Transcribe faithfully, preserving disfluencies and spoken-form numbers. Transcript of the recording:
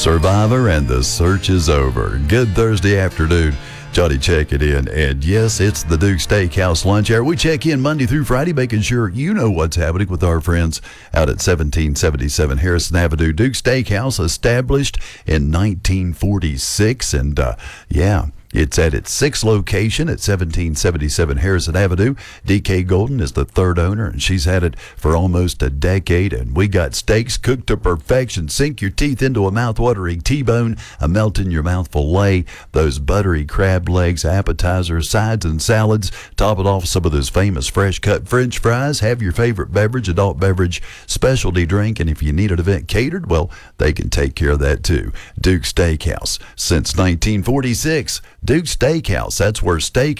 Survivor, and the search is over. Good Thursday afternoon. Johnny checking in. And yes, it's the Duke Steakhouse lunch hour. We check in Monday through Friday, making sure you know what's happening with our friends out at seventeen seventy-seven Harrison Avenue. Duke Steakhouse, established in nineteen forty-six. And uh, yeah, it's at its sixth location at seventeen seventy-seven Harrison Avenue. D K Golden is the third owner, and she's had it for almost a decade. And we got steaks cooked to perfection. Sink your teeth into a mouth-watering T-bone, a melt-in-your-mouth filet, those buttery crab legs, appetizers, sides, and salads. Top it off some of those famous fresh-cut French fries. Have your favorite beverage, adult beverage, specialty drink, and if you need an event catered, well, they can take care of that too. Duke Steakhouse, since nineteen forty-six. Duke Steakhouse, that's where steak